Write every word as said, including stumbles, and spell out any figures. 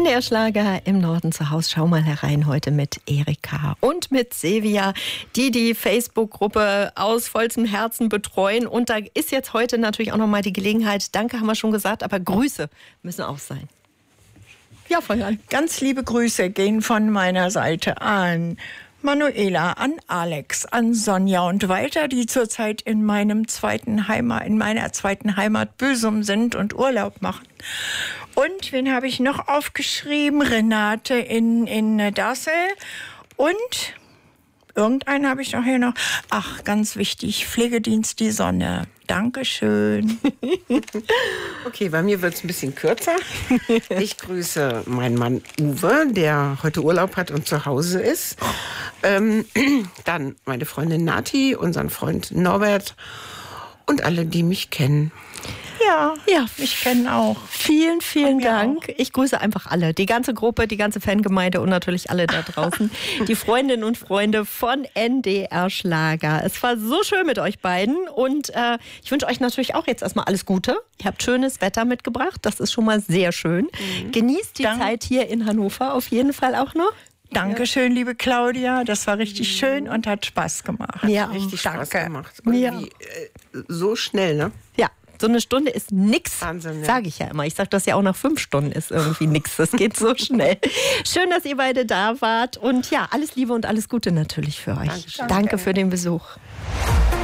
N D R-Schlager im Norden zu Hause. Schau mal herein heute mit Erika und mit Silvia, die die Facebook-Gruppe aus vollstem Herzen betreuen. Und da ist jetzt heute natürlich auch nochmal die Gelegenheit, danke haben wir schon gesagt, aber Grüße müssen auch sein. Ja, fang an. Ganz liebe Grüße gehen von meiner Seite an Manuela, an Alex, an Sonja und weiter, die zurzeit in meinem zweiten Heimat, in meiner zweiten Heimat Büsum sind und Urlaub machen. Und wen habe ich noch aufgeschrieben? Renate in, in Dassel und irgendeinen habe ich noch hier noch. Ach, ganz wichtig, Pflegedienst Die Sonne. Dankeschön. Okay, bei mir wird es ein bisschen kürzer. Ich grüße meinen Mann Uwe, der heute Urlaub hat und zu Hause ist. Ähm, dann meine Freundin Nati, unseren Freund Norbert und alle, die mich kennen. Ja, ja, mich kennen auch. Vielen, vielen Dank. Auch. Ich grüße einfach alle, die ganze Gruppe, die ganze Fangemeinde und natürlich alle da draußen, die Freundinnen und Freunde von N D R-Schlager. Es war so schön mit euch beiden und äh, ich wünsche euch natürlich auch jetzt erstmal alles Gute. Ihr habt schönes Wetter mitgebracht, das ist schon mal sehr schön. Mhm. Genießt die Dank. Zeit hier in Hannover auf jeden Fall auch noch. Dankeschön, liebe Claudia. Das war richtig schön und hat Spaß gemacht. Ja, richtig Danke. Spaß gemacht. Und ja. wie, äh, so schnell, ne? Ja. So eine Stunde ist nix, Wahnsinn, ja. sage ich ja immer. Ich sage das ja auch nach fünf Stunden ist irgendwie nix. Das geht so schnell. Schön, dass ihr beide da wart. Und ja, alles Liebe und alles Gute natürlich für euch. Dankeschön. Danke für den Besuch.